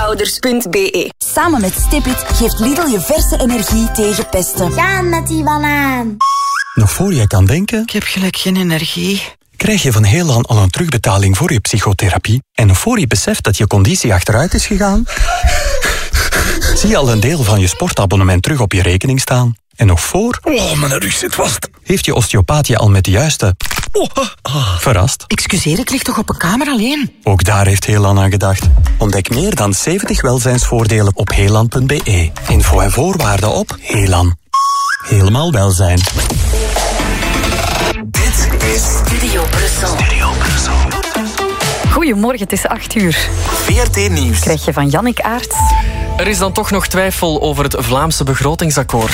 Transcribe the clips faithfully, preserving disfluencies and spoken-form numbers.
Ouders punt b e. Samen met Stipit geeft Lidl je verse energie tegen pesten. Gaan met die banaan. Nog voor je kan denken... Ik heb gelijk geen energie. Krijg je van Heelan al een terugbetaling voor je psychotherapie? En nog voor je beseft dat je conditie achteruit is gegaan? Zie je al een deel van je sportabonnement terug op je rekening staan? En nog voor... Oh, mijn rug zit vast. Heeft je osteopaat je al met de juiste... Oh, ah. Verrast? Excuseer, ik lig toch op een kamer alleen? Ook daar heeft Heelan aan gedacht. Ontdek meer dan zeventig welzijnsvoordelen op heelan punt b e. Info en voorwaarden op Heelan. Helemaal welzijn. Dit is Studio Brussel. Studio Brussel. Goedemorgen, het is acht uur. V R T Nieuws. Krijg je van Jannik Aerts. Er is dan toch nog twijfel over het Vlaamse begrotingsakkoord.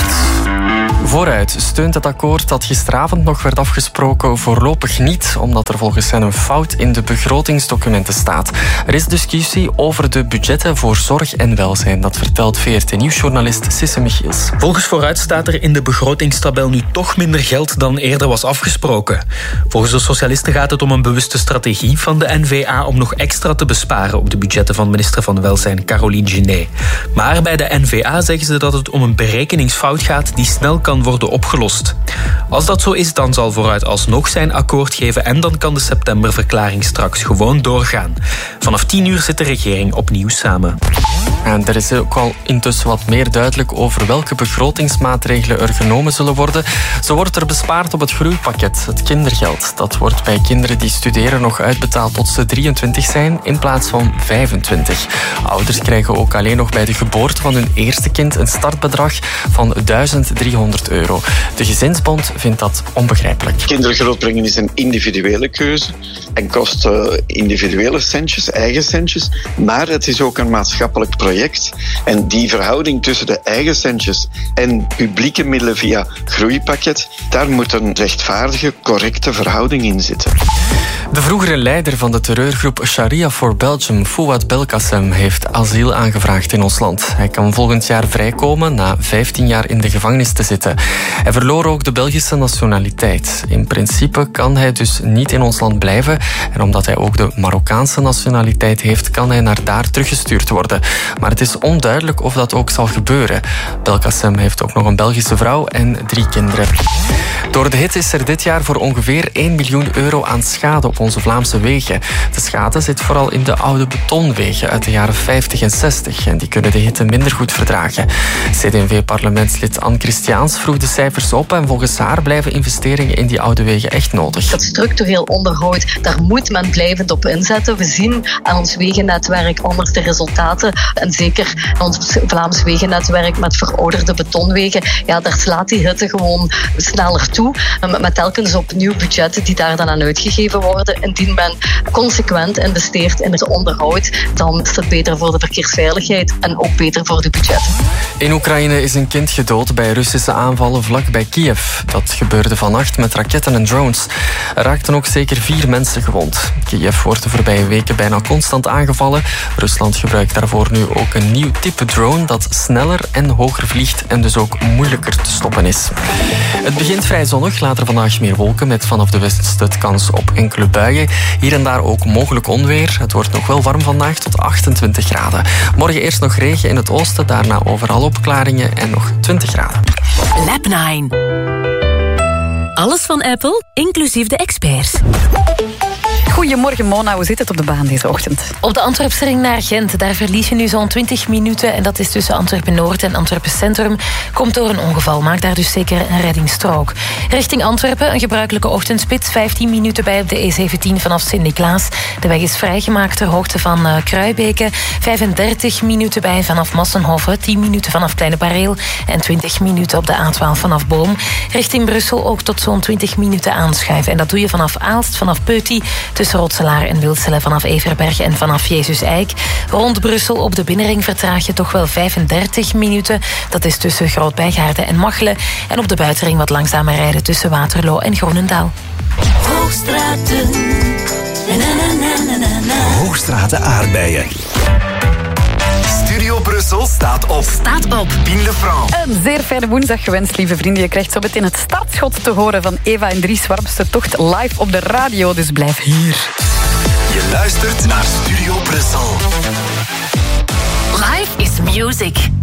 Vooruit steunt het akkoord dat gisteravond nog werd afgesproken voorlopig niet, omdat er volgens hen een fout in de begrotingsdocumenten staat. Er is discussie over de budgetten voor zorg en welzijn. Dat vertelt V R T Nieuwsjournalist Sisse Michiels. Volgens Vooruit staat er in de begrotingstabel nu toch minder geld dan eerder was afgesproken. Volgens de socialisten gaat het om een bewuste strategie van de N V A om nog extra te besparen op de budgetten van minister van Welzijn Caroline Genet. Maar bij de N V A zeggen ze dat het om een berekeningsfout gaat die snel kan worden opgelost. Als dat zo is, dan zal Vooruit alsnog zijn akkoord geven en dan kan de septemberverklaring straks gewoon doorgaan. Vanaf tien uur zit de regering opnieuw samen. En er is ook al intussen wat meer duidelijk over welke begrotingsmaatregelen er genomen zullen worden. Zo wordt er bespaard op het groeipakket, het kindergeld. Dat wordt bij kinderen die studeren nog uitbetaald tot ze drieëntwintig zijn in plaats van vijfentwintig. Ouders krijgen ook alleen nog bij de geboorte van hun eerste kind een startbedrag van duizend driehonderd euro. De Gezinsbond vindt dat onbegrijpelijk. Kinderen grootbrengen is een individuele keuze en kost uh, individuele centjes, eigen centjes, maar het is ook een maatschappelijk project. En die verhouding tussen de eigen centjes en publieke middelen via groeipakket, daar moet een rechtvaardige, correcte verhouding in zitten. De vroegere leider van de terreurgroep Sharia for Belgium, Fouad Belkacem, heeft asiel aangevraagd in ons land. Hij kan volgend jaar vrijkomen na vijftien jaar in de gevangenis te zitten. Hij verloor ook de Belgische nationaliteit. In principe kan hij dus niet in ons land blijven. En omdat hij ook de Marokkaanse nationaliteit heeft, kan hij naar daar teruggestuurd worden. Maar het is onduidelijk of dat ook zal gebeuren. Belkacem heeft ook nog een Belgische vrouw en drie kinderen. Door de hitte is er dit jaar voor ongeveer één miljoen euro aan schade op onze Vlaamse wegen. De schade zit vooral in de oude betonwegen uit de jaren vijftig en zestig. En die kunnen de hitte minder goed verdragen. C D en V-parlementslid Anne Christiaans vroeg de cijfers op. En volgens haar blijven investeringen in die oude wegen echt nodig. Dat structureel onderhoud, daar moet men blijvend op inzetten. We zien aan ons wegennetwerk anders de resultaten. En zeker aan ons Vlaams wegennetwerk met verouderde betonwegen. Ja, daar slaat die hitte gewoon sneller toe. Met telkens opnieuw budgetten die daar dan aan uitgegeven worden. Indien men consequent investeert in het onderhoud, dan is dat beter voor de verkeersveiligheid en ook beter voor de budgetten. In Oekraïne is een kind gedood bij Russische aanvallen vlak bij Kiev. Dat gebeurde vannacht met raketten en drones. Er raakten ook zeker vier mensen gewond. Kiev wordt de voorbije weken bijna constant aangevallen. Rusland gebruikt daarvoor nu ook een nieuw type drone dat sneller en hoger vliegt en dus ook moeilijker te stoppen is. Het begint vrij zonnig, later vandaag meer wolken met vanaf de westen kans op enkele buien. Hier en daar ook mogelijk onweer. Het wordt nog wel warm vandaag tot achtentwintig graden. Morgen eerst nog regen in het oosten, daarna overal opklaringen en nog twintig graden. Lab nine. Alles van Apple, inclusief de experts. Goedemorgen Mona, hoe zit het op de baan deze ochtend? Op de Antwerpsring naar Gent, daar verlies je nu zo'n twintig minuten. En dat is tussen Antwerpen-Noord en Antwerpen-Centrum. Komt door een ongeval, maak daar dus zeker een reddingsstrook. Richting Antwerpen, een gebruikelijke ochtendspits. vijftien minuten bij op de E zeventien vanaf Sint-Niklaas. De weg is vrijgemaakt ter hoogte van uh, Kruibeke. vijfendertig minuten bij vanaf Massenhoven. tien minuten vanaf Kleine Bareel. En twintig minuten op de A twaalf vanaf Boom. Richting Brussel ook tot zo'n twintig minuten aanschuiven. En dat doe je vanaf Aalst, vanaf Peuty, tussen Rotselaar en Wilsele, vanaf Everberg en vanaf Jezus Eik. Rond Brussel op de binnenring vertraag je toch wel vijfendertig minuten. Dat is tussen Groot-Bijgaarden en Machelen. En op de buitenring wat langzamer rijden tussen Waterloo en Groenendaal. Hoogstraten. Hoogstraten aardbeien. Studio Brussel staat op. Staat op. Pien Le Franc. Een zeer fijne woensdag gewenst, lieve vrienden. Je krijgt zo meteen het startschot te horen van Eva en Dries warmste tocht live op de radio. Dus blijf hier. Je luistert naar Studio Brussel. Music.